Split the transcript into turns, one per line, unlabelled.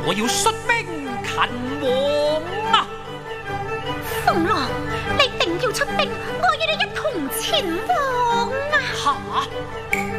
我要率兵勤王啊！
鳳郎，你定要出兵，我與你一同前往啊！
吓！